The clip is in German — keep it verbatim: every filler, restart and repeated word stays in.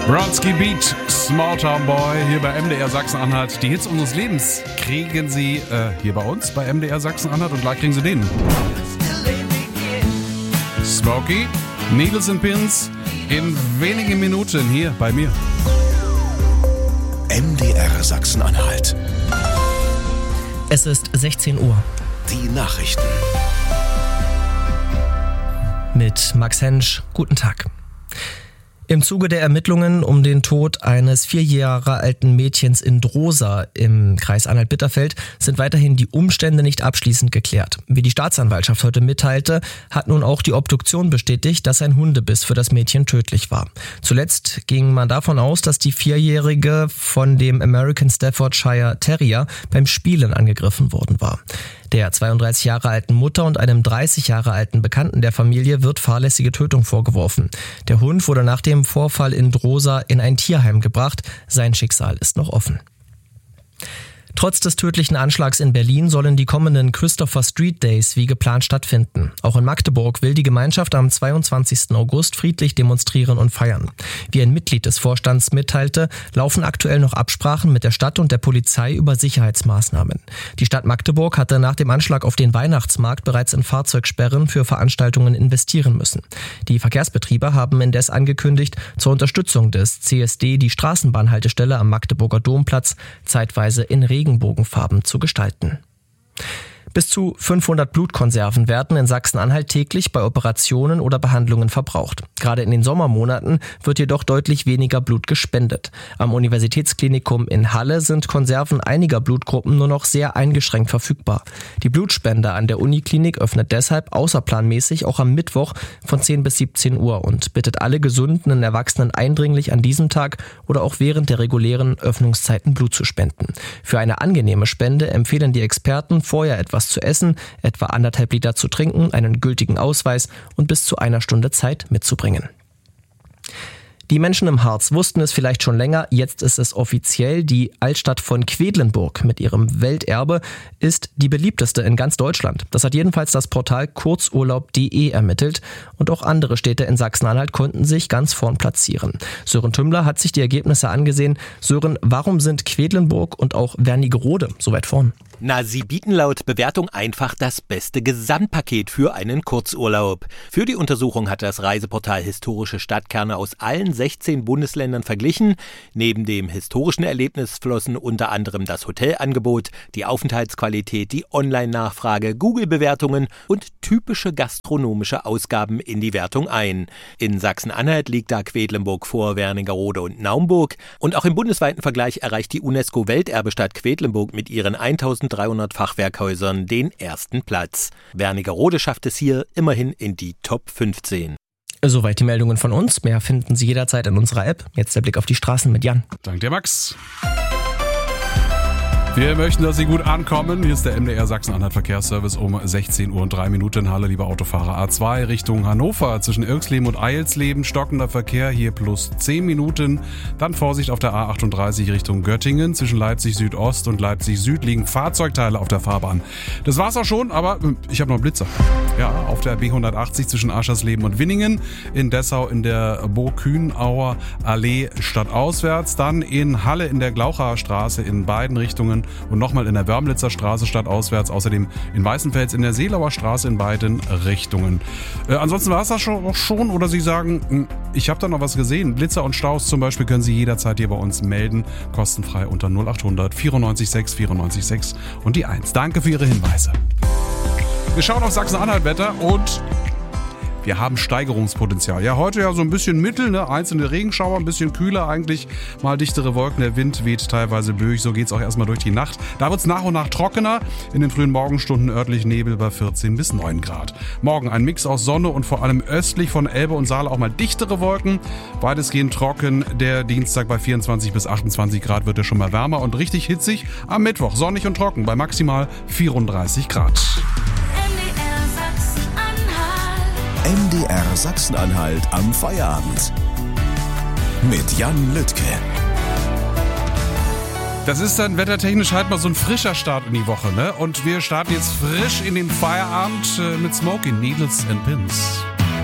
Bronski Beat, Small Town Boy, hier bei M D R Sachsen-Anhalt. Die Hits unseres Lebens kriegen Sie äh, hier bei uns bei M D R Sachsen-Anhalt und gleich kriegen Sie den. Smokey, Needles and Pins, in wenigen Minuten hier bei mir. M D R Sachsen-Anhalt. Es ist sechzehn Uhr. Die Nachrichten. Mit Max Hensch, guten Tag. Im Zuge der Ermittlungen um den Tod eines vier Jahre alten Mädchens in Drosa im Kreis Anhalt-Bitterfeld sind weiterhin die Umstände nicht abschließend geklärt. Wie die Staatsanwaltschaft heute mitteilte, hat nun auch die Obduktion bestätigt, dass ein Hundebiss für das Mädchen tödlich war. Zuletzt ging man davon aus, dass die Vierjährige von dem American Staffordshire Terrier beim Spielen angegriffen worden war. Der zweiunddreißig Jahre alten Mutter und einem dreißig Jahre alten Bekannten der Familie wird fahrlässige Tötung vorgeworfen. Der Hund wurde nach dem Vorfall in Drosa in ein Tierheim gebracht. Sein Schicksal ist noch offen. Trotz des tödlichen Anschlags in Berlin sollen die kommenden Christopher Street Days wie geplant stattfinden. Auch in Magdeburg will die Gemeinschaft am zweiundzwanzigsten August friedlich demonstrieren und feiern. Wie ein Mitglied des Vorstands mitteilte, laufen aktuell noch Absprachen mit der Stadt und der Polizei über Sicherheitsmaßnahmen. Die Stadt Magdeburg hatte nach dem Anschlag auf den Weihnachtsmarkt bereits in Fahrzeugsperren für Veranstaltungen investieren müssen. Die Verkehrsbetriebe haben indes angekündigt, zur Unterstützung des C S D die Straßenbahnhaltestelle am Magdeburger Domplatz zeitweise in Regenbogenfarben zu gestalten. Bis zu fünfhundert Blutkonserven werden in Sachsen-Anhalt täglich bei Operationen oder Behandlungen verbraucht. Gerade in den Sommermonaten wird jedoch deutlich weniger Blut gespendet. Am Universitätsklinikum in Halle sind Konserven einiger Blutgruppen nur noch sehr eingeschränkt verfügbar. Die Blutspende an der Uniklinik öffnet deshalb außerplanmäßig auch am Mittwoch von zehn bis siebzehn Uhr und bittet alle gesunden Erwachsenen eindringlich an diesem Tag oder auch während der regulären Öffnungszeiten Blut zu spenden. Für eine angenehme Spende empfehlen die Experten, vorher etwas zu essen, etwa anderthalb Liter zu trinken, einen gültigen Ausweis und bis zu einer Stunde Zeit mitzubringen. Die Menschen im Harz wussten es vielleicht schon länger, jetzt ist es offiziell. Die Altstadt von Quedlinburg mit ihrem Welterbe ist die beliebteste in ganz Deutschland. Das hat jedenfalls das Portal kurzurlaub punkt de ermittelt und auch andere Städte in Sachsen-Anhalt konnten sich ganz vorn platzieren. Sören Tümmler hat sich die Ergebnisse angesehen. Sören, warum sind Quedlinburg und auch Wernigerode so weit vorn? Na, sie bieten laut Bewertung einfach das beste Gesamtpaket für einen Kurzurlaub. Für die Untersuchung hat das Reiseportal historische Stadtkerne aus allen sechzehn Bundesländern verglichen. Neben dem historischen Erlebnis flossen unter anderem das Hotelangebot, die Aufenthaltsqualität, die Online-Nachfrage, Google-Bewertungen und typische gastronomische Ausgaben in die Wertung ein. In Sachsen-Anhalt liegt da Quedlinburg vor Wernigerode und Naumburg. Und auch im bundesweiten Vergleich erreicht die UNESCO-Welterbestadt Quedlinburg mit ihren eintausenddreihundert Fachwerkhäusern den ersten Platz. Wernigerode schafft es hier immerhin in die Top fünfzehn. Soweit die Meldungen von uns. Mehr finden Sie jederzeit in unserer App. Jetzt der Blick auf die Straßen mit Jan. Danke dir, Max. Wir möchten, dass Sie gut ankommen. Hier ist der M D R Sachsen-Anhalt Verkehrsservice um sechzehn Uhr und drei Minuten. Halle, liebe Autofahrer. A zwei Richtung Hannover zwischen Irksleben und Eilsleben. Stockender Verkehr hier plus zehn Minuten. Dann Vorsicht auf der A achtunddreißig Richtung Göttingen. Zwischen Leipzig Südost und Leipzig Süd liegen Fahrzeugteile auf der Fahrbahn. Das war's auch schon, aber ich habe noch einen Blitzer. Ja, auf der B hundertachtzig zwischen Aschersleben und Winningen. In Dessau in der Burg-Kühnauer Allee stadtauswärts. Dann in Halle in der Glauchaer Straße in beiden Richtungen. Und nochmal in der Wörmlitzer Straße stadtauswärts, außerdem in Weißenfels in der Seelauer Straße in beiden Richtungen. Äh, ansonsten war es das schon, schon, oder Sie sagen, ich habe da noch was gesehen. Blitzer und Staus zum Beispiel können Sie jederzeit hier bei uns melden, kostenfrei unter null achthundert vierundneunzig sechs vierundneunzig sechs und die eins. Danke für Ihre Hinweise. Wir schauen auf Sachsen-Anhalt-Wetter und wir haben Steigerungspotenzial. Ja, heute ja so ein bisschen mittel, ne? Einzelne Regenschauer, ein bisschen kühler eigentlich, mal dichtere Wolken, der Wind weht teilweise böig, so geht's auch erstmal durch die Nacht. Da wird's nach und nach trockener, in den frühen Morgenstunden örtlich Nebel bei vierzehn bis neun Grad. Morgen ein Mix aus Sonne und vor allem östlich von Elbe und Saale auch mal dichtere Wolken, weitestgehend trocken. Der Dienstag bei vierundzwanzig bis achtundzwanzig Grad wird er schon mal wärmer und richtig hitzig. Am Mittwoch sonnig und trocken bei maximal vierunddreißig Grad. M D R Sachsen-Anhalt am Feierabend. Mit Jan Lüttke. Das ist dann wettertechnisch halt mal so ein frischer Start in die Woche, ne? Und wir starten jetzt frisch in den Feierabend mit Smoky, Needles and Pins.